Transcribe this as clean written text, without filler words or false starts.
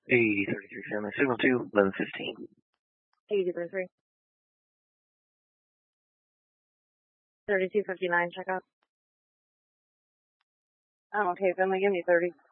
8033 family, signal 2, 1115. 8033. 3259, check out. Oh, okay, family, give me 30.